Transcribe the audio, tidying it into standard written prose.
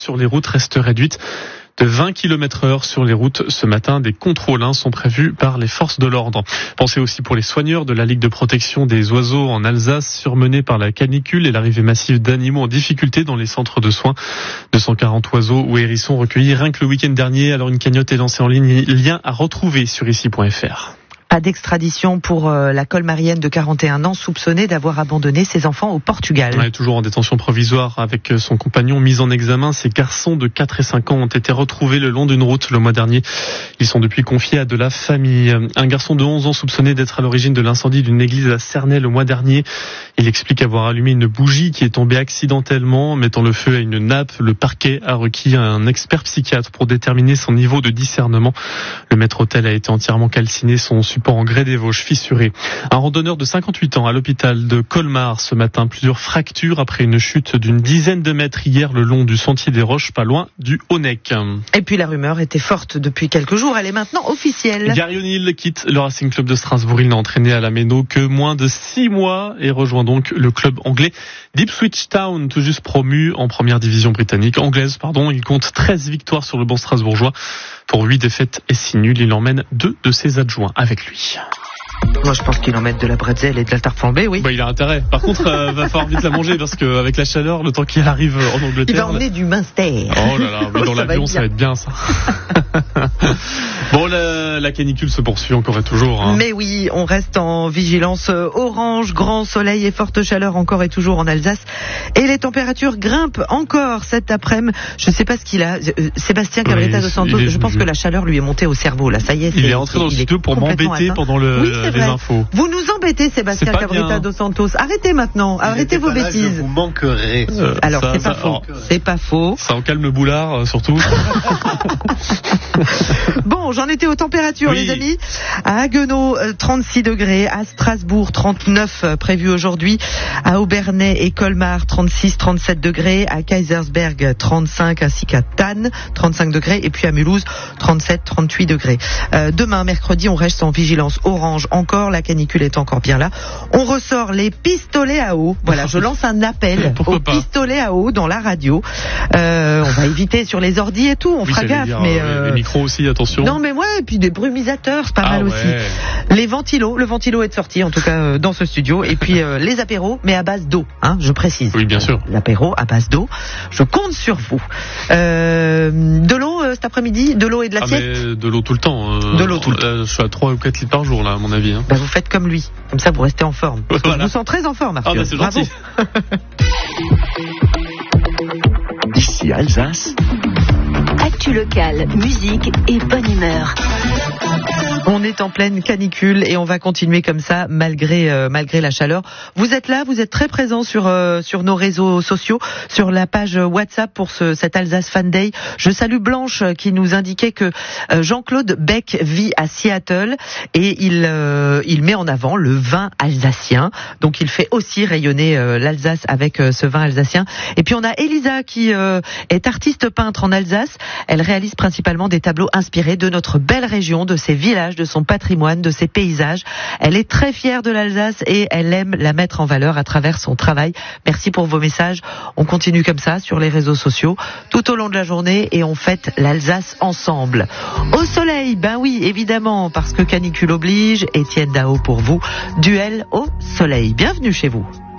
sur les routes reste réduite de 20 km/h sur les routes. Ce matin, des contrôles sont prévus par les forces de l'ordre. Pensez aussi pour les soigneurs de la Ligue de protection des oiseaux en Alsace, surmenés par la canicule et l'arrivée massive d'animaux en difficulté dans les centres de soins. 240 oiseaux ou hérissons recueillis rien que le week-end dernier. Alors une cagnotte est lancée en ligne. Lien à retrouver sur ici.fr. Pas d'extradition pour la colmarienne de 41 ans soupçonnée d'avoir abandonné ses enfants au Portugal. Ouais, toujours en détention provisoire avec son compagnon mis en examen. Ces garçons de 4 et 5 ans ont été retrouvés le long d'une route le mois dernier. Ils sont depuis confiés à de la famille. Un garçon de 11 ans soupçonné d'être à l'origine de l'incendie d'une église à Cernay le mois dernier. Il explique avoir allumé une bougie qui est tombée accidentellement, mettant le feu à une nappe. Le parquet a requis un expert psychiatre pour déterminer son niveau de discernement. Le maître-autel a été entièrement calciné, son support en grès des Vosges fissuré. Un randonneur de 58 ans à l'hôpital de Colmar ce matin. Plusieurs fractures après une chute d'une dizaine de mètres hier le long du sentier des Roches, pas loin du Haut-Nec. Et puis la rumeur était forte depuis quelques jours, elle est maintenant officielle. Gary O'Neill quitte le Racing Club de Strasbourg. Il n'a entraîné à la Méno que moins de 6 mois et rejoint donc le club anglais d'Ipswich Town, tout juste promu en première division anglaise. Il compte 13 victoires sur le banc strasbourgeois. Pour 8 défaites et 6 nuls, il emmène 2 de ses adjoints avec lui. Moi, je pense qu'il emmène de la bretzel et de la tarte flambée, oui. Il a intérêt. Par contre, va falloir vite la manger parce qu'avec la chaleur, le temps qu'il arrive en Angleterre... Il va emmener du Munster. Oh là là, mais dans l'avion, ça va être bien, ça. Bon, la canicule se poursuit encore et toujours. Mais oui, on reste en vigilance orange, grand soleil et forte chaleur encore et toujours en Alsace. Et les températures grimpent encore cet après-midi. Je ne sais pas ce qu'il a. Sébastien Cabrita dos Santos, je pense que la chaleur lui est montée au cerveau. Là, ça y est. Il est entré dans le studio pour m'embêter pendant les infos. Vous nous embêtez, Sébastien Cabrita dos Santos. Arrêtez maintenant. Arrêtez vos bêtises. Je vous manquerai. Alors, c'est pas faux. C'est pas faux. Ça en calme le boulard, surtout. Bon, j'en étais aux températures, les amis. À Haguenau, 36 degrés. À Strasbourg, 39 prévu aujourd'hui. À Obernai et Colmar, 36, 37 degrés. À Kaisersberg, 35, ainsi qu'à Thann, 35 degrés. Et puis à Mulhouse, 37, 38 degrés. Demain, mercredi, on reste en vigilance orange encore. La canicule est encore bien là. On ressort les pistolets à eau. Voilà, je lance un appel aux pistolets à eau dans la radio. On va éviter sur les ordis et tout. On fera gaffe. Les micros aussi, attention. Non, mais et puis des brumisateurs, c'est pas mal aussi. Les ventilos, le ventilo est sorti, en tout cas dans ce studio. Et puis les apéros, mais à base d'eau, je précise. Oui, bien sûr. L'apéro à base d'eau. Je compte sur vous. De l'eau cet après-midi, de l'eau et de la sieste. De l'eau tout le temps. De l'eau tout le temps. Je suis à 3 ou 4 litres par jour, là, à mon avis. Vous faites comme lui. Comme ça, vous restez en forme. Voilà. Je vous sens très en forme, Arthur. C'est gentil. Ici Alsace. Actu locale, musique et bonne humeur. On est en pleine canicule et on va continuer comme ça malgré la chaleur. Vous êtes là, vous êtes très présents sur nos réseaux sociaux, sur la page WhatsApp pour cet Alsace Fan Day. Je salue Blanche qui nous indiquait que Jean-Claude Beck vit à Seattle et il met en avant le vin alsacien. Donc il fait aussi rayonner l'Alsace avec ce vin alsacien. Et puis on a Elisa qui est artiste peintre en Alsace. Elle réalise principalement des tableaux inspirés de notre belle région, de ses villages, de son patrimoine, de ses paysages. Elle est très fière de l'Alsace et elle aime la mettre en valeur à travers son travail. Merci pour vos messages. On continue comme ça sur les réseaux sociaux tout au long de la journée et on fête l'Alsace ensemble. Au soleil, oui, évidemment, parce que canicule oblige. Étienne Dao pour vous. Duel au soleil. Bienvenue chez vous.